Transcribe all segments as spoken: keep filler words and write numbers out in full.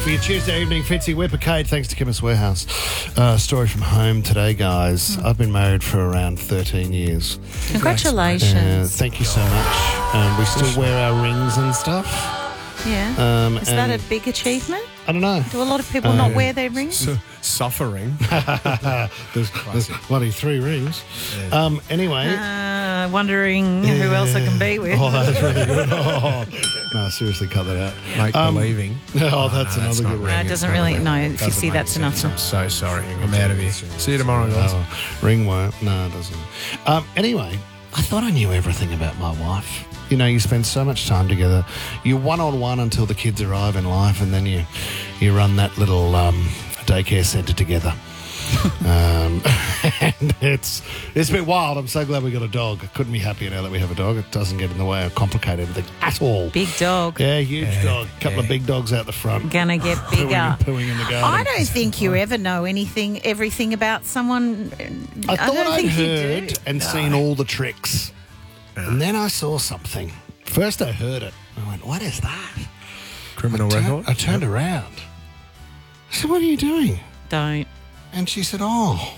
For your Tuesday evening, Fitzy Whipper Kate, thanks to Chemist Warehouse. Uh, story from home today, guys. I've been married for around thirteen years. Congratulations. Uh, thank you so much. Um, we still wear our rings and stuff. Yeah. Um, Is that and- a big achievement? I don't know. Do a lot of people not wear their rings? Su- suffering. There's, there's bloody three rings. Um, anyway. Uh, wondering who else I can be with. Oh, that's really good. Oh. No, seriously, cut that out. Make Um, believing. Oh, that's no, that's another not good right. No, one. it doesn't really. No, if you Doesn't see make that's enough. sense. I'm so sorry. I'm out of here. See you tomorrow, guys. Oh, ring won't. No, it doesn't. Um, anyway, I thought I knew everything about my wife. You know, you spend so much time together. You're one-on-one until the kids arrive in life, and then you you run that little um, daycare centre together. um, and it's it's a bit wild. I'm so glad we got a dog. I couldn't be happier now that we have a dog. It doesn't get in the way or complicate everything at all. Big dog. Yeah, huge Yeah, dog. Couple of yeah. big dogs out the front. Gonna get Pooing, bigger. and pooing in the garden. I don't think you ever know anything, everything about someone. I thought don't I'd think you heard do. and seen all the tricks. And then I saw something. First I heard it. I went, what is that? Criminal I turned, record. I turned around. I said, what are you doing? Don't. And she said, oh,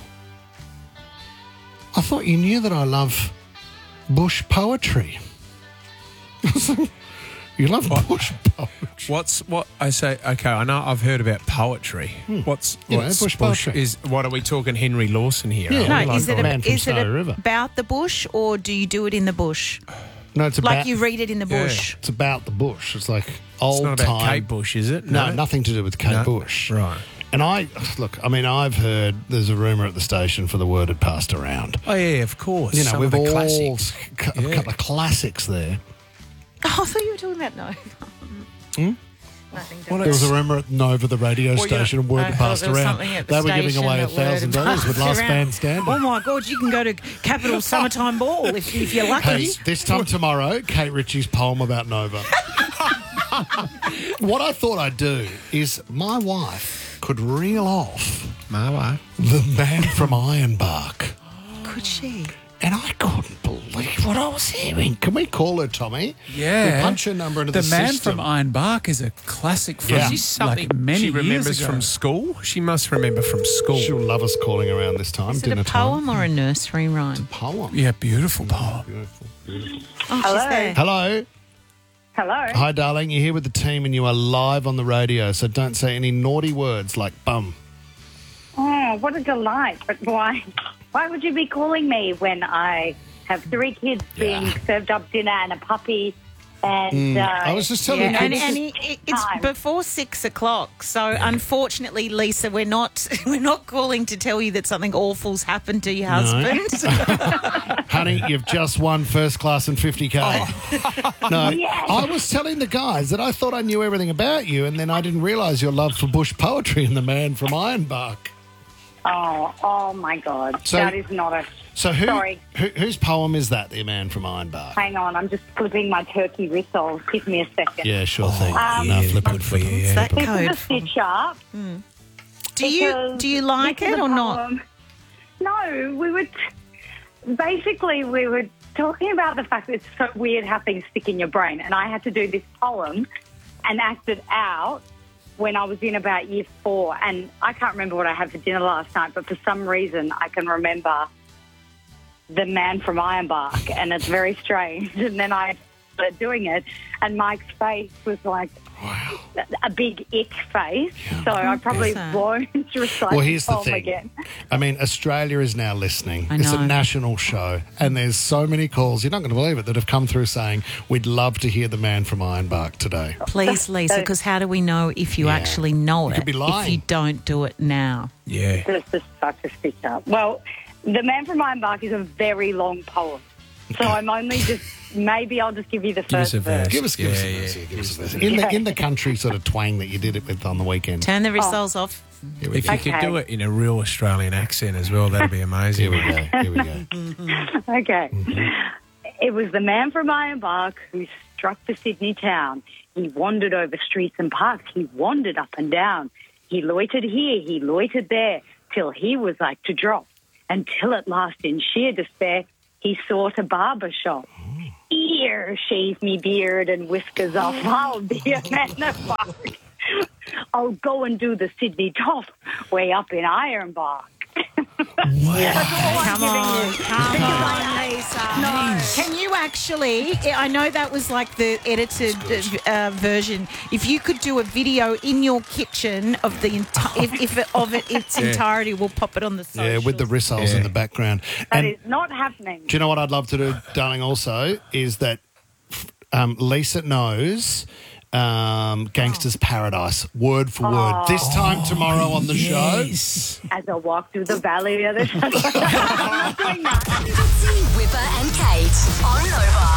I thought you knew that I love bush poetry. I was like, you love bush poetry? What's what I say? Okay, I know I've heard about poetry. What's, You know, what's bush poetry. Is what are we talking? Henry Lawson here? Yeah. are we? No, like is it, the man a, from is it Snowy a- River. about the bush, or do you do it in the bush? No, it's about, Like you read it in the Yeah. bush? it's about the bush. It's like It's old not about time. Kate Bush, is it? No, nothing to do with Kate No? Bush. Right. And I, look, I mean, I've heard there's a rumour at the station for the word had passed around. Oh yeah, of course. You know, Some we've of the all classics. c- a Yeah. couple of classics there. Oh, I thought you were talking about no. Hmm? Nothing. Well, There was a rumour at Nova, the radio Well, you know, station, and word I had thought passed there was around. something at the They were giving station away a that word had thousand dollars with passed Last around. Man Standing. Oh my God, you can go to Capital Summertime Ball if, if you're lucky. Hey, this time tomorrow, Kate Ritchie's poem about Nova. What I thought I'd do is my wife could reel off My wife. the man from Ironbark. Could she? And I couldn't believe what I was hearing. Can we call her, Tommy? Yeah. We punch her number into the, The Man system. from Ironbark is a classic from Yeah. like Something many she years remembers ago. from school. She must remember from school. She'll love us calling around this time. Is it dinner a poem time. or a nursery rhyme? Poem. Yeah, beautiful poem. Beautiful, beautiful. Oh, Hello. she's there. Hello. Hello. Hi, darling. You're here with the team and you are live on the radio, so don't say any naughty words like bum. Oh, what a delight. But why why would you be calling me when I have three kids being served up dinner and a puppy? And uh, I was just telling Yeah, you. and, this and is- it, it- it's time. before six o'clock. So unfortunately, Lisa, we're not we're not calling to tell you that something awful's happened to your husband. Honey, you've just won first class and fifty K. No, Yes. I was telling the guys that I thought I knew everything about you, and then I didn't realise your love for bush poetry and the man from Ironbark. oh, oh my God. So- that is not a... So who, Sorry. who whose poem is that, the man from Ironbark? Hang on, I'm just flipping my turkey whistle. Give me a second. Yeah, sure thing. Um, no, Yeah, flip good it, for flip you. it. It's Yeah. that This code. is a stitch up. Do you do you like this is it a or not? poem. No, we were... T- basically, we were talking about the fact that it's so weird how things stick in your brain. And I had to do this poem and act it out when I was in about year four. And I can't remember what I had for dinner last night, but for some reason I can remember the man from Ironbark, and it's very strange. And then I started doing it, and Mike's face was like Wow. a big ick face. So I probably Yes. won't recite Well, here's the the poem thing. again. I mean, Australia is now listening. I It's a know. national show, and there's so many calls, you're not going to believe it, that have come through saying, we'd love to hear the man from Ironbark today. Please, Lisa, because how do we know if you Yeah. actually know You it could be lying. if you don't do it now? Yeah. This is such a stitch up. Well, the man from Ironbark is a very long poem. So I'm only just, maybe I'll just give you the Give us first a verse. verse. Give us, give us Yeah, a verse yeah. here, give us a verse. In the, in the country sort of twang that you did it with on the weekend. Turn the results off. Here we If go. you could Okay. do it in a real Australian accent as well, that'd be amazing. Here we go. Here we go. Okay. Mm-hmm. It was the man from Ironbark who struck the Sydney town. He wandered over streets and parks. He wandered up and down. He loitered here, he loitered there, till he was like to drop. Until at last, in sheer despair, he sought a barber shop. Here, shave me beard and whiskers off. I'll be a man of bark. I'll go and do the Sydney Top way up in Ironbark. Come on, come on, Lisa. No. Can you actually, I know that was like the edited uh, version. If you could do a video in your kitchen of the enti- if, if it, of it its Yeah. entirety, we'll pop it on the socials. Yeah, with the rissoles Yeah. in the background. That And is not happening. do you know what I'd love to do, darling, also, is that um, Lisa knows um, Gangster's Paradise, word for word. This time tomorrow on the Yes. As I walk through the valley of the I'm not doing that. Whipper and Kate on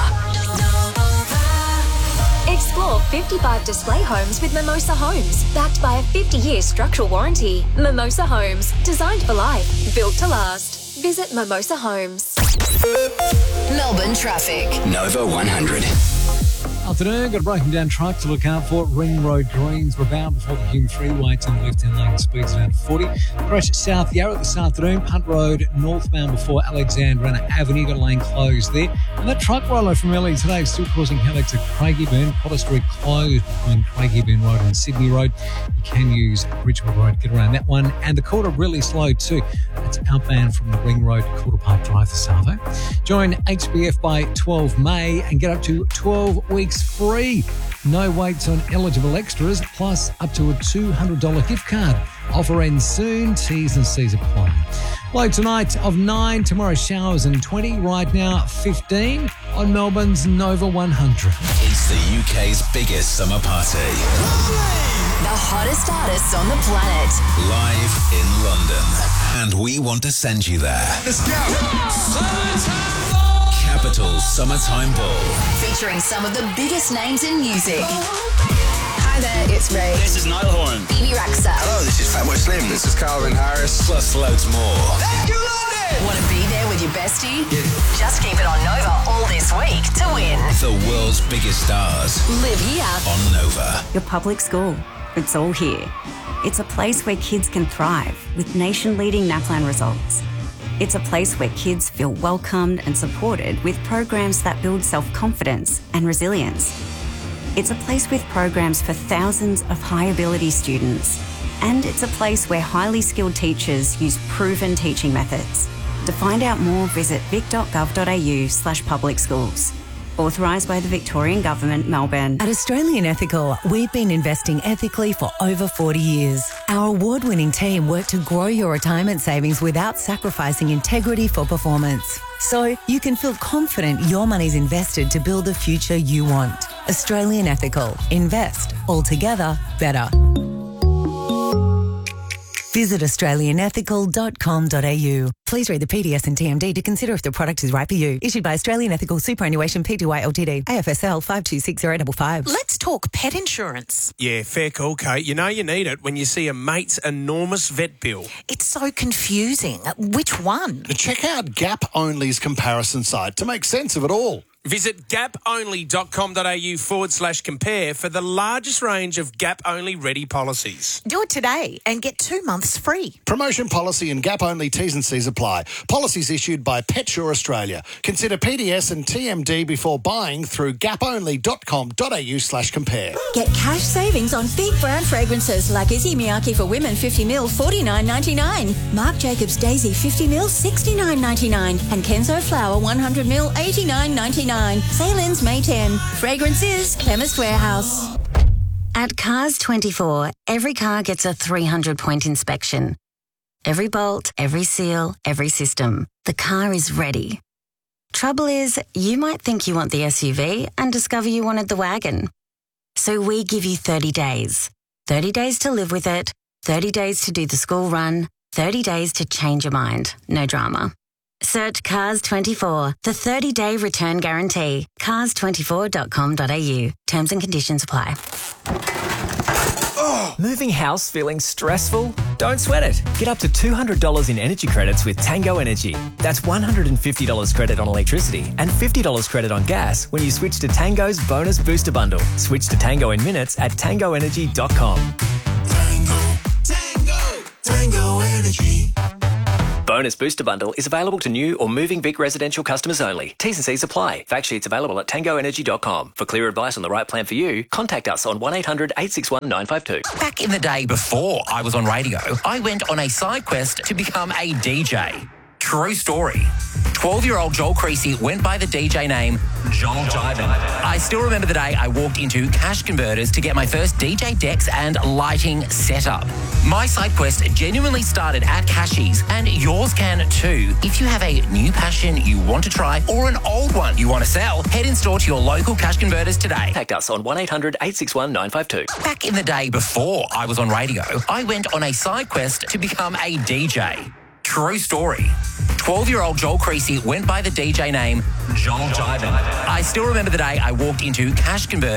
Nova. Explore fifty-five display homes with Mimosa Homes, backed by a fifty-year structural warranty. Mimosa Homes, designed for life, built to last. Visit Mimosa Homes. Melbourne traffic. Nova one hundred. Afternoon, got a broken down truck to look out for. Ring Road Greens, we're bound before the Hume Freeway to the left-hand lane, speeds around forty. Crash at South Yarra this afternoon, Punt Road northbound before Alexandrina Avenue, got a lane closed there. And that truck roller from earlier today is still causing headache to Craigieburn. Potter Street closed between Craigieburn Road and Sydney Road. You can use Bridgewood Road to get around that one. And the quarter really slow too. That's outbound from the Ring Road to Quarter Park Drive this Saturday. Join H B F by twelve May and get up to twelve weeks free. No waits on eligible extras, plus up to a two hundred dollars gift card. Offer ends soon. T's and C's apply. Low tonight of nine. Tomorrow showers and twenty. Right now fifteen on Melbourne's Nova one hundred. It's the U K's biggest summer party. The hottest artists on the planet. Live in London. And we want to send you there. Let's go! Capital Summertime Ball. Featuring some of the biggest names in music. Hi there, it's Ray. This is Niall Horan. Bibi Rexha. Hello, this is Fatboy Slim. This is Calvin Harris. Plus loads more. Thank you, London! Want to be there with your bestie? Just keep it on Nova all this week to win. The world's biggest stars. Live here. On Nova. Your public school. It's all here. It's a place where kids can thrive with nation-leading NAPLAN results. It's a place where kids feel welcomed and supported with programs that build self-confidence and resilience. It's a place with programs for thousands of high-ability students. And it's a place where highly skilled teachers use proven teaching methods. To find out more, visit vic.gov.au slash public schools. Authorised by the Victorian Government, Melbourne. At Australian Ethical, we've been investing ethically for over forty years. Our award-winning team work to grow your retirement savings without sacrificing integrity for performance. So you can feel confident your money's invested to build the future you want. Australian Ethical. Invest. Altogether better. Visit australian ethical dot com dot a u. Please read the P D S and T M D to consider if the product is right for you. Issued by Australian Ethical Superannuation Pty Ltd. A F S L five two six zero five five. Let's talk pet insurance. Yeah, fair call, Kate. You know you need it when you see a mate's enormous vet bill. It's so confusing. Which one? Check out Gap Only's comparison site to make sense of it all. Visit gaponly.com.au forward slash compare for the largest range of Gap-only ready policies. Do it today and get two months free. Promotion policy and Gap Only T's and C's apply. Policies issued by PetSure Australia. Consider P D S and T M D before buying through gaponly.com.au slash compare. Get cash savings on big brand fragrances like Izzy Miyake for women fifty mil forty-nine ninety-nine, Marc Jacobs Daisy fifty mil sixty-nine ninety-nine, and Kenzo Flower one hundred mil eighty-nine ninety-nine. Sale ends May tenth. Fragrances, Chemist Warehouse. At Cars twenty-four, every car gets a three hundred point inspection. Every bolt, every seal, every system. The car is ready. Trouble is, you might think you want the S U V and discover you wanted the wagon. So we give you thirty days. thirty days to live with it, thirty days to do the school run, thirty days to change your mind. No drama. Search Cars twenty-four, the thirty-day return guarantee. cars twenty-four dot com dot a u. Terms and conditions apply. Oh. Moving house feeling stressful? Don't sweat it. Get up to two hundred dollars in energy credits with Tango Energy. That's one hundred fifty dollars credit on electricity and fifty dollars credit on gas when you switch to Tango's Bonus Booster Bundle. Switch to Tango in minutes at tango energy dot com. Tango, Tango, Tango Energy. bonus booster bundle is available to new or moving Vic residential customers only. T's and C's apply. Fact sheets available at tango energy dot com. For clear advice on the right plan for you, contact us on one eight hundred eight six one nine five two. Back in the day before I was on radio, I went on a side quest to become a D J. True story. twelve-year-old Joel Creasy went by the D J name Joel Jivin. I still remember the day I walked into Cash Converters to get my first D J decks and lighting setup. My side quest genuinely started at Cashies, and yours can too. If you have a new passion you want to try or an old one you want to sell, head in store to your local Cash Converters today. Contact us on one eight hundred eight six one nine five two. Back in the day before I was on radio, I went on a side quest to become a D J. True story. twelve-year-old Joel Creasy went by the D J name Joel Jivin. I still remember the day I walked into Cash Converters